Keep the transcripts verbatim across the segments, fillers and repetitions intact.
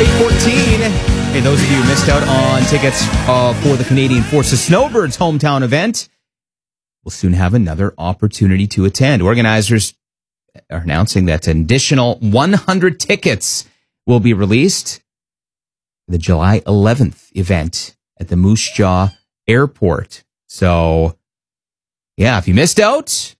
eight fourteen. Hey, those of you who missed out on tickets uh, for the Canadian Forces Snowbirds hometown event will soon have another opportunity to attend. Organizers are announcing that an additional one hundred tickets will be released for the July eleventh event at the Moose Jaw Airport. So, yeah, if you missed out,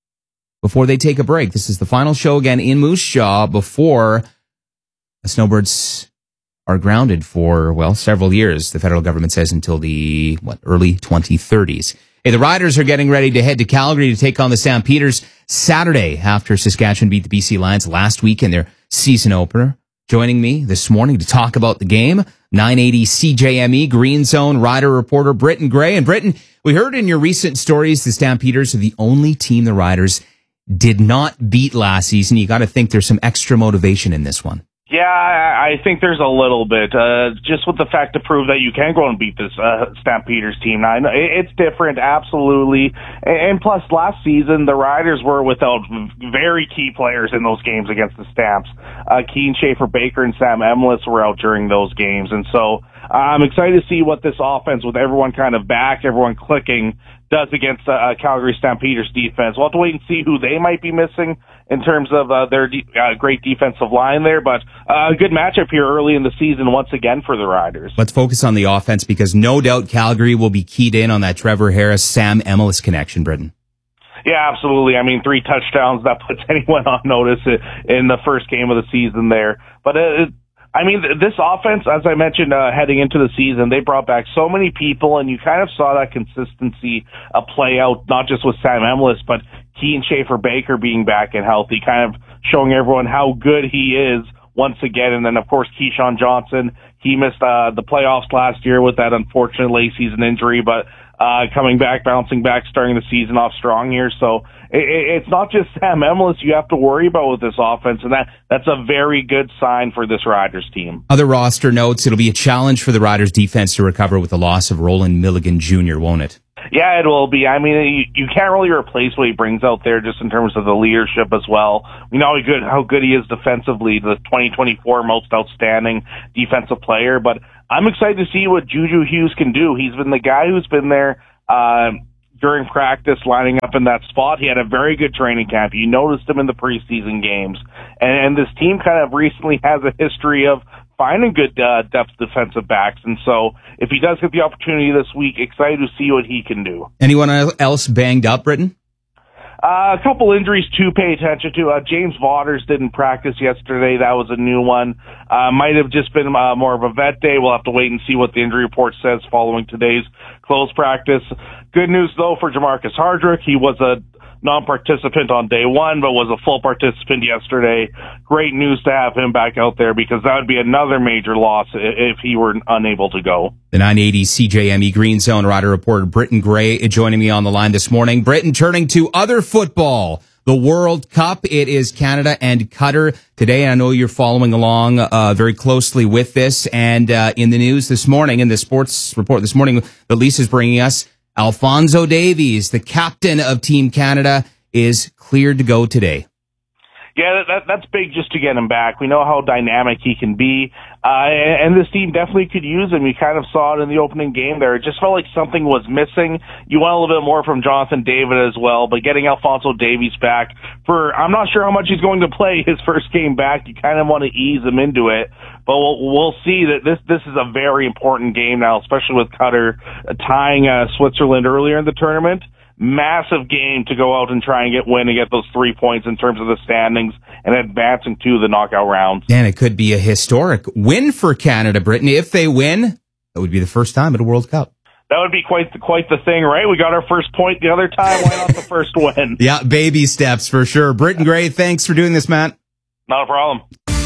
before they take a break, this is the final show again in Moose Jaw before the Snowbirds are grounded for, well, several years. The federal government says until the, what, early twenty thirties. Hey, the Riders are getting ready to head to Calgary to take on the Stampeders Saturday after Saskatchewan beat the B C Lions last week in their season opener. Joining me this morning to talk about the game, nine eighty C J M E Green Zone Rider reporter Britton Gray. And Britton, we heard in your recent stories the Stampeders are the only team the Riders did not beat last season. You got to think there's some extra motivation in this one. Yeah, I think there's a little bit, uh, just with the fact to prove that you can go and beat this uh, Stampeders team. Now, I know it's different, absolutely. And plus, last season, the Riders were without very key players in those games against the Stamps. Uh, Keane Schaefer-Baker and Sam Emlis were out during those games. And so I'm excited to see what this offense, with everyone kind of back, everyone clicking, does against uh, Calgary Stampeders defense. We'll have to wait and see who they might be missing in terms of uh, their de- uh, great defensive line there, but uh, a good matchup here early in the season once again for the Riders. Let's focus on the offense because no doubt Calgary will be keyed in on that Trevor Harris-Sam Emlis connection, Britton. Yeah, absolutely. I mean, three touchdowns, that puts anyone on notice in the first game of the season there. But it, I mean, this offense, as I mentioned, uh, heading into the season, they brought back so many people, and you kind of saw that consistency uh, play out, not just with Sam Emlis, but Keane Schaefer-Baker being back and healthy, kind of showing everyone how good he is once again. And then, of course, Keyshawn Johnson, he missed uh, the playoffs last year with that unfortunate late season injury, but uh, coming back, bouncing back, starting the season off strong here. So it, it's not just Sam Emlis you have to worry about with this offense, and that that's a very good sign for this Riders team. Other roster notes, it'll be a challenge for the Riders defense to recover with the loss of Roland Milligan Junior, won't it? Yeah, it will be. I mean, you, you can't really replace what he brings out there just in terms of the leadership as well. We know how good, how good he is defensively, the twenty twenty-four most outstanding defensive player, but I'm excited to see what Juju Hughes can do. He's been the guy who's been there uh, during practice lining up in that spot. He had a very good training camp. You noticed him in the preseason games. And, and this team kind of recently has a history of finding good uh, depth defensive backs. And so if he does get the opportunity this week, excited to see what he can do. Anyone else banged up, Britton? Uh, a couple injuries to pay attention to. Uh, James Waters didn't practice yesterday. That was a new one. Uh, might have just been uh, more of a vet day. We'll have to wait and see what the injury report says following today's closed practice. Good news, though, for Jamarcus Hardrick. He was a non-participant on day one, but was a full participant yesterday. Great news to have him back out there because that would be another major loss if he were unable to go. The nine eighty C J M E Green Zone Rider reporter Britton Gray joining me on the line this morning. Britton, turning to other football, the World Cup. It is Canada and Qatar today. I know you're following along uh, very closely with this. And uh, in the news this morning, in the sports report this morning that Lisa's bringing us, Alphonso Davies, the captain of Team Canada, is cleared to go today. Yeah, that, that's big just to get him back. We know how dynamic he can be, uh, and, and this team definitely could use him. You kind of saw it in the opening game there. It just felt like something was missing. You want a little bit more from Jonathan David as well, but getting Alphonso Davies back for, I'm not sure how much he's going to play his first game back. You kind of want to ease him into it, but we'll, we'll see that this, this is a very important game now, especially with Qatar tying uh, Switzerland earlier in the tournament. Massive game to go out and try and get win and get those three points in terms of the standings and advancing to the knockout rounds. And it could be a historic win for Canada, Britain. If they win, that would be the first time at a World Cup. That would be quite the, quite the thing, right? We got our first point the other time. Why not the first win? Yeah, baby steps for sure. Britton Gray, thanks for doing this, Matt. Not a problem.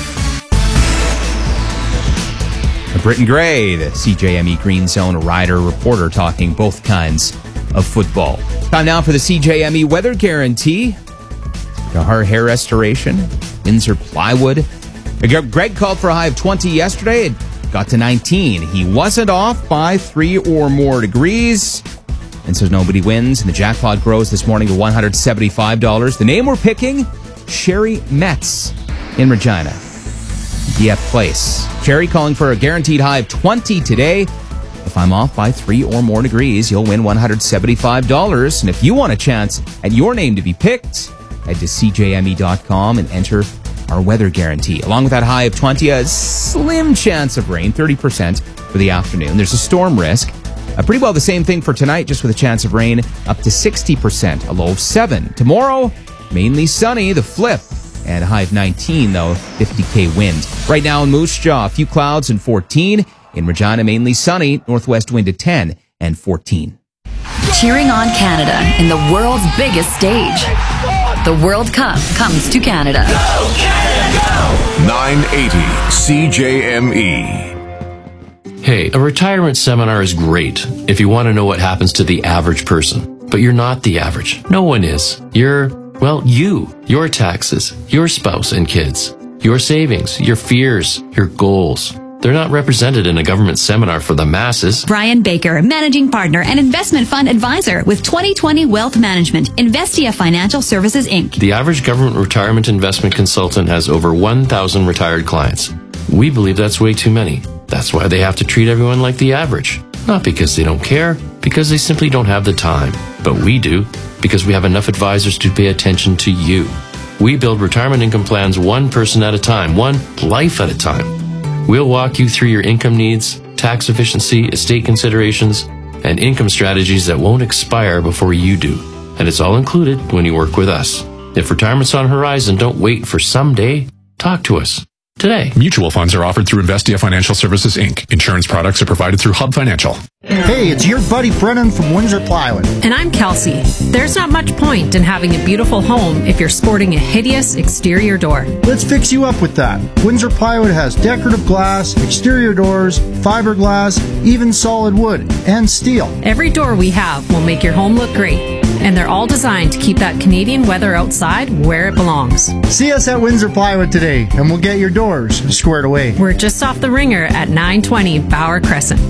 Britton Gray, the C J M E Green Zone Rider reporter, talking both kinds of football. Time now for the C J M E Weather Guarantee. Gahar Hair Restoration, Windsor Plywood. Greg called for a high of twenty yesterday. It got to nineteen. He wasn't off by three or more degrees. And so nobody wins. And the jackpot grows this morning to one hundred seventy-five dollars. The name we're picking, Sherry Metz in Regina. Dieppe Place. Cherry calling for a guaranteed high of twenty today. If I'm off by three or more degrees, you'll win one hundred seventy-five dollars. And if you want a chance at your name to be picked, head to c j m e dot com and enter our weather guarantee. Along with that high of twenty, a slim chance of rain, thirty percent for the afternoon. There's a storm risk. Uh, pretty well the same thing for tonight, just with a chance of rain up to sixty percent, a low of seven. Tomorrow, mainly sunny, the flip. And a high of nineteen, though, fifty K wind. Right now in Moose Jaw, a few clouds and fourteen. In Regina, mainly sunny, northwest wind at ten and fourteen. Cheering on Canada in the world's biggest stage. The World Cup comes to Canada. Go, Canada, go! nine eighty C J M E. Hey, a retirement seminar is great if you want to know what happens to the average person. But you're not the average. No one is. You're, well, you. Your taxes, your spouse and kids, your savings, your fears, your goals. They're not represented in a government seminar for the masses. Brian Baker, Managing Partner and Investment Fund Advisor with twenty twenty Wealth Management, Investia Financial Services, Incorporated. The average government retirement investment consultant has over one thousand retired clients. We believe that's way too many. That's why they have to treat everyone like the average. Not because they don't care, because they simply don't have the time. But we do, because we have enough advisors to pay attention to you. We build retirement income plans one person at a time, one life at a time. We'll walk you through your income needs, tax efficiency, estate considerations, and income strategies that won't expire before you do. And it's all included when you work with us. If retirement's on the horizon, don't wait for someday. Talk to us today. Mutual funds are offered through Investia Financial Services, Incorporated. Insurance products are provided through Hub Financial. Hey, it's your buddy Brennan from Windsor Plywood. And I'm Kelsey. There's not much point in having a beautiful home if you're sporting a hideous exterior door. Let's fix you up with that. Windsor Plywood has decorative glass, exterior doors, fiberglass, even solid wood, and steel. Every door we have will make your home look great. And they're all designed to keep that Canadian weather outside where it belongs. See us at Windsor Plywood today, and we'll get your doors squared away. We're just off the Ringer at nine twenty Bauer Crescent.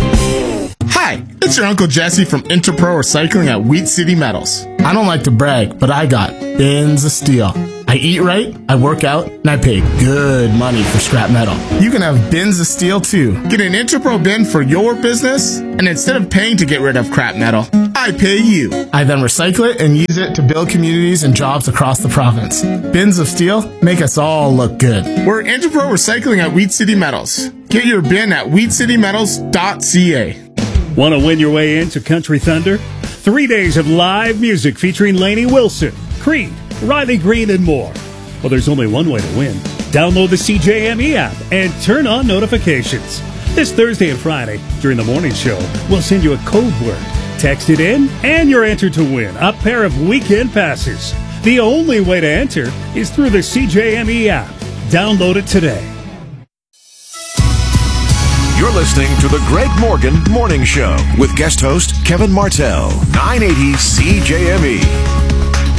Hi, it's your Uncle Jesse from Interpro Recycling at Wheat City Metals. I don't like to brag, but I got bins of steel. I eat right, I work out, and I pay good money for scrap metal. You can have bins of steel too. Get an Interpro bin for your business, and instead of paying to get rid of crap metal, I pay you. I then recycle it and use it to build communities and jobs across the province. Bins of steel make us all look good. We're Interpro Recycling at Wheat City Metals. Get your bin at wheat city metals dot c a. Want to win your way into Country Thunder? Three days of live music featuring Lainey Wilson, Creed, Riley Green, and more. Well, there's only one way to win. Download the C J M E app and turn on notifications. This Thursday and Friday, during the morning show, we'll send you a code word. Text it in, and you're entered to win a pair of weekend passes. The only way to enter is through the C J M E app. Download it today. You're listening to the Greg Morgan Morning Show with guest host Kevin Martell, nine eighty C J M E.